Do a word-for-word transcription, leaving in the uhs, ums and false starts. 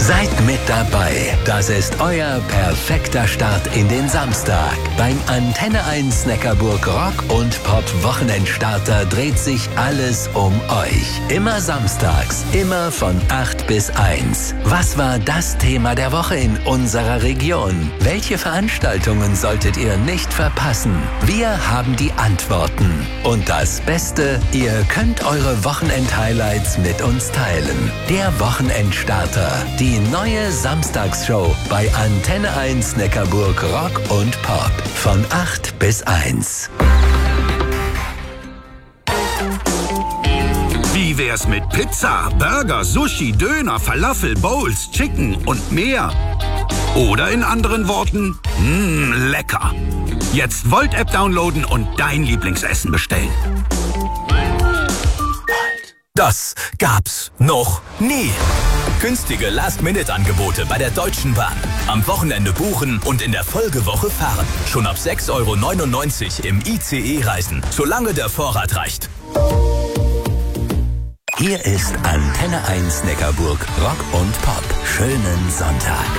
Seid mit dabei. Das ist euer perfekter Start in den Samstag. Beim Antenne eins Neckarburg Rock und Pop Wochenendstarter dreht sich alles um euch. Immer samstags, immer von acht bis eins. Was war das Thema der Woche in unserer Region? Welche Veranstaltungen solltet ihr nicht verpassen? Wir haben die Antworten. Und das Beste, ihr könnt eure Wochenend-Highlights mit uns teilen. Der Wochenendstarter. Die neue Samstagsshow bei Antenne eins Neckarburg Rock und Pop. Von acht bis eins. Wie wär's mit Pizza, Burger, Sushi, Döner, Falafel, Bowls, Chicken und mehr? Oder in anderen Worten, mh, lecker. Jetzt Volt-App downloaden und dein Lieblingsessen bestellen. Das gab's noch nie. Günstige Last-Minute-Angebote bei der Deutschen Bahn. Am Wochenende buchen und in der Folgewoche fahren. Schon ab sechs Euro neunundneunzig im I C E-Reisen, solange der Vorrat reicht. Hier ist Antenne eins Neckarburg Rock und Pop. Schönen Sonntag.